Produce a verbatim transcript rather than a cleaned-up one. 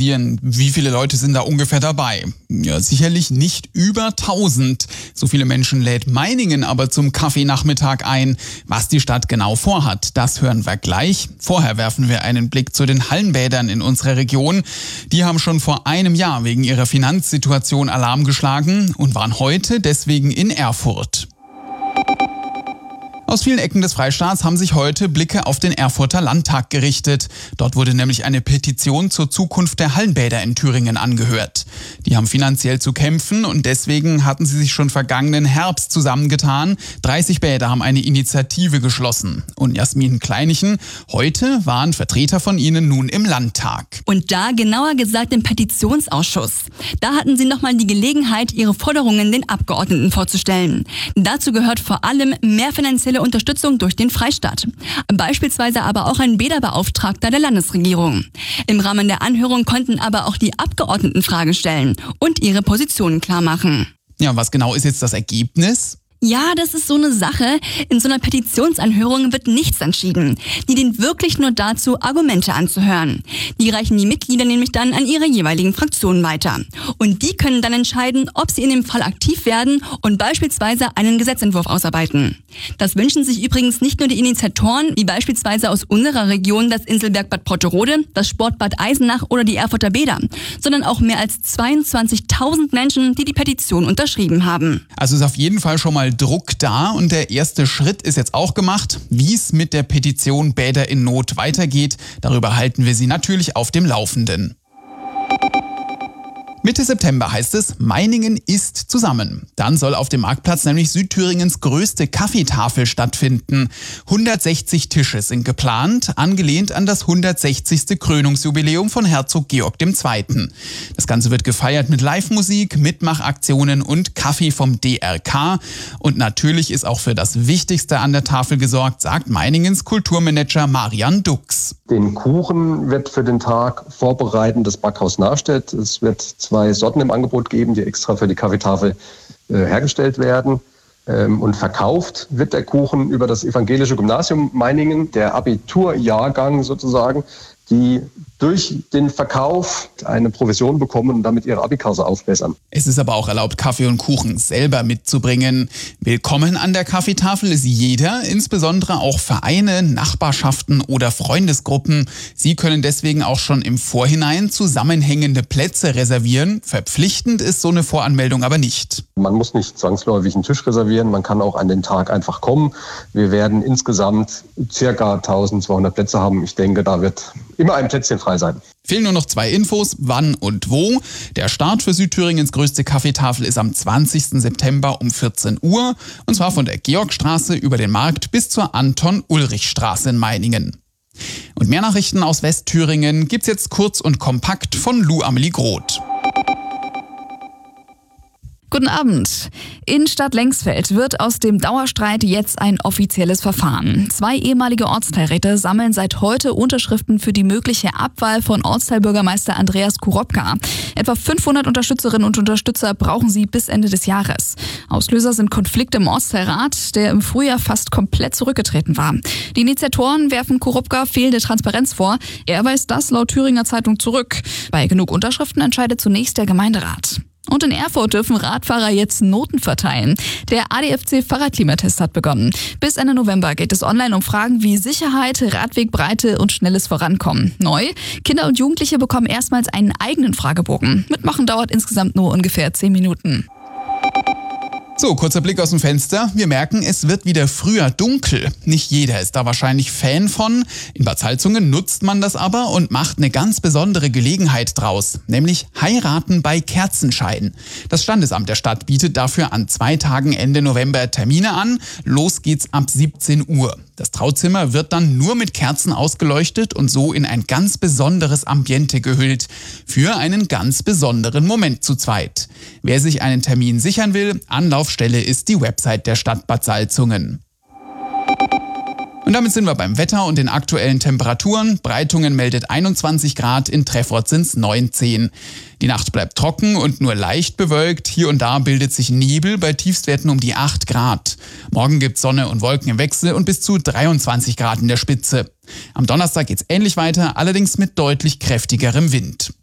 organisieren. Wie viele Leute sind da ungefähr dabei? Ja, sicherlich nicht über tausend. So viele Menschen lädt Meiningen aber zum Kaffeenachmittag ein. Was die Stadt genau vorhat, das hören wir gleich. Vorher werfen wir einen Blick zu den Hallenbädern in unserer Region. Die haben schon vor einem Jahr wegen ihrer Finanzsituation Alarm geschlagen und waren heute deswegen in Erfurt. Aus vielen Ecken des Freistaats haben sich heute Blicke auf den Erfurter Landtag gerichtet. Dort wurde nämlich eine Petition zur Zukunft der Hallenbäder in Thüringen angehört. Die haben finanziell zu kämpfen und deswegen hatten sie sich schon vergangenen Herbst zusammengetan. dreißig Bäder haben eine Initiative geschlossen. Und Jasmin Kleinichen, heute waren Vertreter von ihnen nun im Landtag. Und da genauer gesagt im Petitionsausschuss. Da hatten sie nochmal die Gelegenheit, ihre Forderungen den Abgeordneten vorzustellen. Dazu gehört vor allem mehr finanzielle Unterstützung durch den Freistaat. Beispielsweise aber auch ein Bäderbeauftragter der Landesregierung. Im Rahmen der Anhörung konnten aber auch die Abgeordneten Fragen stellen und ihre Positionen klar machen. Ja, was genau ist jetzt das Ergebnis? Ja, das ist so eine Sache. In so einer Petitionsanhörung wird nichts entschieden. Die dient wirklich nur dazu, Argumente anzuhören. Die reichen die Mitglieder nämlich dann an ihre jeweiligen Fraktionen weiter. Und die können dann entscheiden, ob sie in dem Fall aktiv werden und beispielsweise einen Gesetzentwurf ausarbeiten. Das wünschen sich übrigens nicht nur die Initiatoren, wie beispielsweise aus unserer Region das Inselberg Bad Porterode, das Sportbad Eisenach oder die Erfurter Bäder, sondern auch mehr als zweiundzwanzigtausend Menschen, die die Petition unterschrieben haben. Also ist auf jeden Fall schon mal Druck da und der erste Schritt ist jetzt auch gemacht. Wie es mit der Petition Bäder in Not weitergeht, darüber halten wir Sie natürlich auf dem Laufenden. Mitte September heißt es, Meiningen isst zusammen. Dann soll auf dem Marktplatz nämlich Südthüringens größte Kaffeetafel stattfinden. hundertsechzig Tische sind geplant, angelehnt an das hundertsechzigste Krönungsjubiläum von Herzog Georg der Zweite. Das Ganze wird gefeiert mit Live-Musik, Mitmachaktionen und Kaffee vom D R K. Und natürlich ist auch für das Wichtigste an der Tafel gesorgt, sagt Meiningens Kulturmanager Marian Dux. Den Kuchen wird für den Tag vorbereiten das Backhaus Nachstedt. Es wird zwei Sorten im Angebot geben, die extra für die Kaffeetafel äh, hergestellt werden. Ähm, und verkauft wird der Kuchen über das Evangelische Gymnasium Meiningen, der Abiturjahrgang sozusagen, die durch den Verkauf eine Provision bekommen und damit ihre Abikasse aufbessern. Es ist aber auch erlaubt, Kaffee und Kuchen selber mitzubringen. Willkommen an der Kaffeetafel ist jeder, insbesondere auch Vereine, Nachbarschaften oder Freundesgruppen. Sie können deswegen auch schon im Vorhinein zusammenhängende Plätze reservieren. Verpflichtend ist so eine Voranmeldung aber nicht. Man muss nicht zwangsläufig einen Tisch reservieren, man kann auch an den Tag einfach kommen. Wir werden insgesamt ca. eintausendzweihundert Plätze haben. Ich denke, da wird immer ein Plätzchen frei sein. Fehlen nur noch zwei Infos, wann und wo. Der Start für Südthüringens größte Kaffeetafel ist am zwanzigsten September um vierzehn Uhr. Und zwar von der Georgstraße über den Markt bis zur Anton-Ulrich-Straße in Meiningen. Und mehr Nachrichten aus Westthüringen gibt's jetzt kurz und kompakt von Lou Amelie Groth. Guten Abend. In Stadt Lengsfeld wird aus dem Dauerstreit jetzt ein offizielles Verfahren. Zwei ehemalige Ortsteilräte sammeln seit heute Unterschriften für die mögliche Abwahl von Ortsteilbürgermeister Andreas Kurobka. Etwa fünfhundert Unterstützerinnen und Unterstützer brauchen sie bis Ende des Jahres. Auslöser sind Konflikte im Ortsteilrat, der im Frühjahr fast komplett zurückgetreten war. Die Initiatoren werfen Kurobka fehlende Transparenz vor. Er weist das laut Thüringer Zeitung zurück. Bei genug Unterschriften entscheidet zunächst der Gemeinderat. Und in Erfurt dürfen Radfahrer jetzt Noten verteilen. Der A D F C-Fahrradklimatest hat begonnen. Bis Ende November geht es online um Fragen wie Sicherheit, Radwegbreite und schnelles Vorankommen. Neu: Kinder und Jugendliche bekommen erstmals einen eigenen Fragebogen. Mitmachen dauert insgesamt nur ungefähr zehn Minuten. So, kurzer Blick aus dem Fenster. Wir merken, es wird wieder früher dunkel. Nicht jeder ist da wahrscheinlich Fan von. In Bad Salzungen nutzt man das aber und macht eine ganz besondere Gelegenheit draus, nämlich heiraten bei Kerzenschein. Das Standesamt der Stadt bietet dafür an zwei Tagen Ende November Termine an. Los geht's ab siebzehn Uhr. Das Trauzimmer wird dann nur mit Kerzen ausgeleuchtet und so in ein ganz besonderes Ambiente gehüllt. Für einen ganz besonderen Moment zu zweit. Wer sich einen Termin sichern will, Anlaufstelle ist die Website der Stadt Bad Salzungen. Und damit sind wir beim Wetter und den aktuellen Temperaturen. Breitungen meldet einundzwanzig Grad, in Treffort sind's neunzehn. Die Nacht bleibt trocken und nur leicht bewölkt. Hier und da bildet sich Nebel bei Tiefstwerten um die acht Grad. Morgen gibt's Sonne und Wolken im Wechsel und bis zu dreiundzwanzig Grad in der Spitze. Am Donnerstag geht's ähnlich weiter, allerdings mit deutlich kräftigerem Wind.